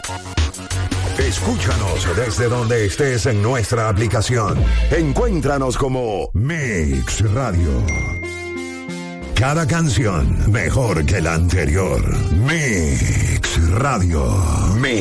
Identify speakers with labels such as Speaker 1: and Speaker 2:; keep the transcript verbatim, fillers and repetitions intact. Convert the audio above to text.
Speaker 1: Escúchanos desde donde estés en nuestra aplicación. Encuéntranos como Mix Radio. Cada canción mejor que la anterior. Mix Radio. Mix.